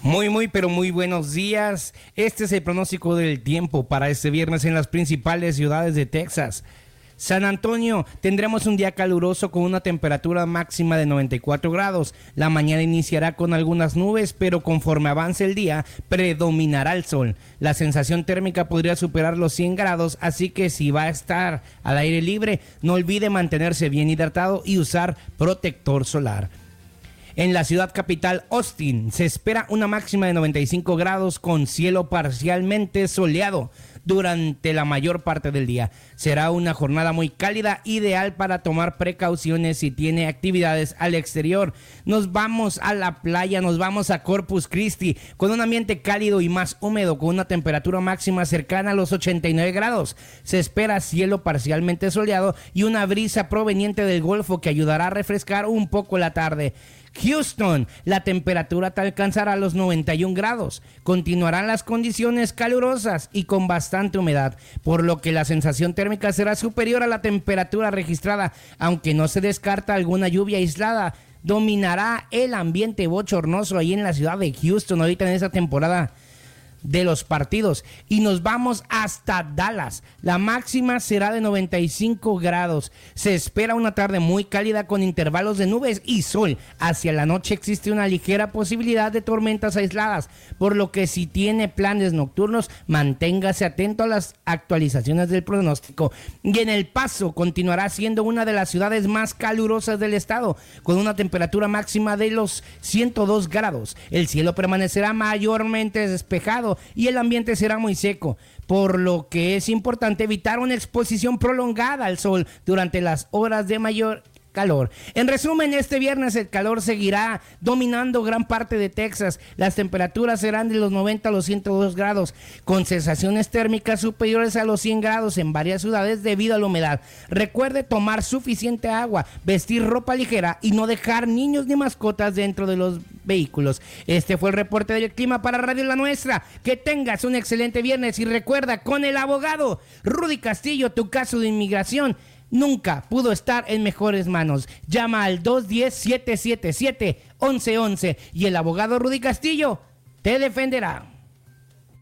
Pero muy buenos días. Este es el pronóstico del tiempo para este viernes en las principales ciudades de Texas. San Antonio, tendremos un día caluroso con una temperatura máxima de 94 grados. La mañana iniciará con algunas nubes, pero conforme avance el día, predominará el sol. La sensación térmica podría superar los 100 grados, así que si va a estar al aire libre, no olvide mantenerse bien hidratado y usar protector solar. En la ciudad capital, Austin, se espera una máxima de 95 grados con cielo parcialmente soleado durante la mayor parte del día. Será una jornada muy cálida, ideal para tomar precauciones si tiene actividades al exterior. Nos vamos a la playa, nos vamos a Corpus Christi, con un ambiente cálido y más húmedo, con una temperatura máxima cercana a los 89 grados. Se espera cielo parcialmente soleado y una brisa proveniente del Golfo que ayudará a refrescar un poco la tarde. Houston, la temperatura alcanzará los 91 grados. Continuarán las condiciones calurosas y con bastante humedad, por lo que la sensación térmica será superior a la temperatura registrada, aunque no se descarta alguna lluvia aislada. Dominará el ambiente bochornoso ahí en la ciudad de Houston ahorita en esa temporada de los partidos, y nos vamos hasta Dallas. La máxima será de 95 grados. Se espera una tarde muy cálida con intervalos de nubes y sol. Hacia la noche existe una ligera posibilidad de tormentas aisladas, por lo que si tiene planes nocturnos, manténgase atento a las actualizaciones del pronóstico. Y en El Paso continuará siendo una de las ciudades más calurosas del estado, con una temperatura máxima de los 102 grados. El cielo permanecerá mayormente despejado y el ambiente será muy seco, por lo que es importante evitar una exposición prolongada al sol durante las horas de mayor calor. En resumen, este viernes el calor seguirá dominando gran parte de Texas. Las temperaturas serán de los 90 a los 102 grados, con sensaciones térmicas superiores a los 100 grados en varias ciudades debido a la humedad. Recuerde tomar suficiente agua, vestir ropa ligera y no dejar niños ni mascotas dentro de los vehículos. Este fue el reporte del clima para Radio La Nuestra. Que tengas un excelente viernes y recuerda, con el abogado Rudy Castillo, tu caso de inmigración nunca pudo estar en mejores manos. Llama al 210-777-1111 y el abogado Rudy Castillo te defenderá.